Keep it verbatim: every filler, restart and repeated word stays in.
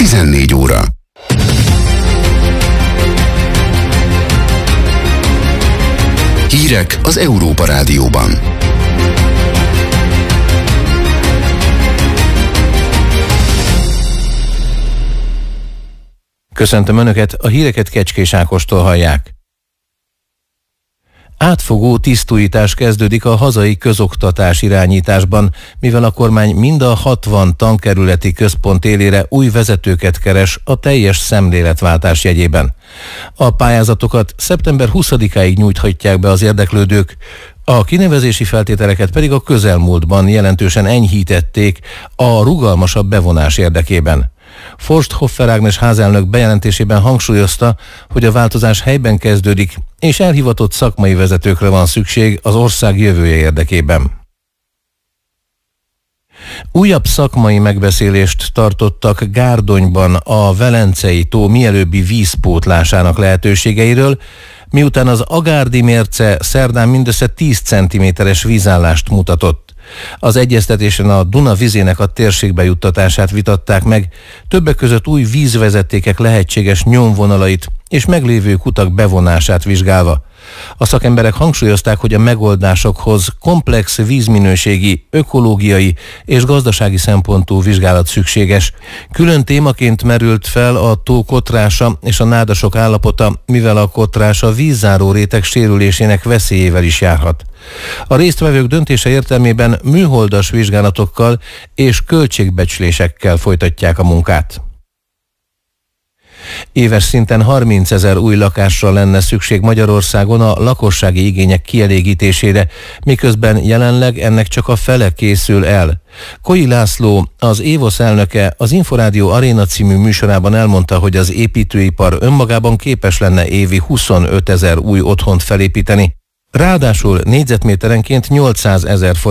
tizennégy óra. Hírek az Európa Rádióban. Köszöntöm Önöket, a híreket Kecskés Ákostól hallják. Átfogó tisztújítás kezdődik a hazai közoktatás irányításban, mivel a kormány mind a hatvan tankerületi központ élére új vezetőket keres a teljes szemléletváltás jegyében. A pályázatokat szeptember huszadikáig nyújthatják be az érdeklődők, a kinevezési feltételeket pedig a közelmúltban jelentősen enyhítették a rugalmasabb bevonás érdekében. Forsthoffer Ágnes házelnök bejelentésében hangsúlyozta, hogy a változás helyben kezdődik, és elhivatott szakmai vezetőkre van szükség az ország jövője érdekében. Újabb szakmai megbeszélést tartottak Gárdonyban a Velencei tó mielőbbi vízpótlásának lehetőségeiről, miután az Agárdi mérce szerdán mindössze tíz centiméteres vízállást mutatott. Az egyeztetésen a Duna vizének a térségbe juttatását vitatták meg, többek között új vízvezetékek lehetséges nyomvonalait és meglévő kutak bevonását vizsgálva. A szakemberek hangsúlyozták, hogy a megoldásokhoz komplex vízminőségi, ökológiai és gazdasági szempontú vizsgálat szükséges. Külön témaként merült fel a tó kotrása és a nádasok állapota, mivel a kotrás a vízzáró réteg sérülésének veszélyével is járhat. A résztvevők döntése értelmében műholdas vizsgálatokkal és költségbecslésekkel folytatják a munkát. Éves szinten harmincezer új lakásra lenne szükség Magyarországon a lakossági igények kielégítésére, miközben jelenleg ennek csak a fele készül el. Koi László, az évosz elnöke az Inforádió Aréna című műsorában elmondta, hogy az építőipar önmagában képes lenne évi huszonötezer új otthont felépíteni. Ráadásul négyzetméterenként nyolcszázezer forint